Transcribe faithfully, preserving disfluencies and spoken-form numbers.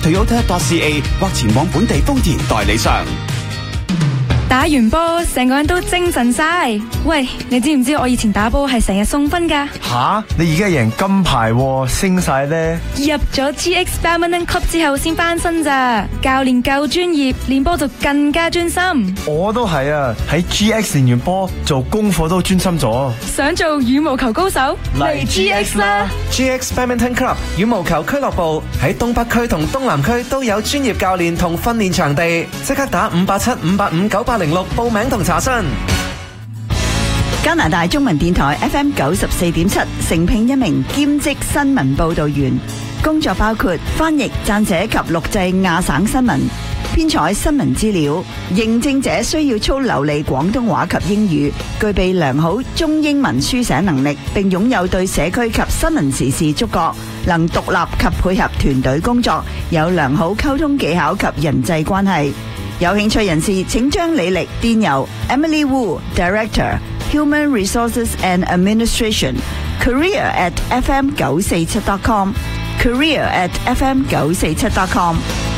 Toyota dot C A 或前往本地豐田代理商。 打完波，成個人都精神晒。喂，你知唔知我以前打波係成日送分噶？ 吓，你而家贏金牌喎，升晒咧！ 入咗 G X Badminton Club 之後先翻身咋，教練夠專業，練波就更加專心。 我都係啊，喺 G X 練完波，做功課都專心咗。 想做羽毛球高手，嚟 G X 啦 ！G X Badminton Club 羽毛球俱樂部喺東北區同東南區都有專業教練同訓練場地，即刻打五八七五八五九八零六報名同查詢。 加拿大中文電台 F M 九十四點七誠聘一名兼職新聞報道員，工作包括翻譯、撰寫及錄製亞省新聞、編採新聞資料。應徵者需要操流利廣東話及英語，具備良好中英文書寫能力，並擁有對社區及新聞時事觸覺，能獨立及配合團隊工作，有良好溝通技巧及人際關係。有興趣人士請將履歷電郵 Emily Wu Director Human Resources and Administration Career at F M 九四七 dot com Career at F M 九四七 dot com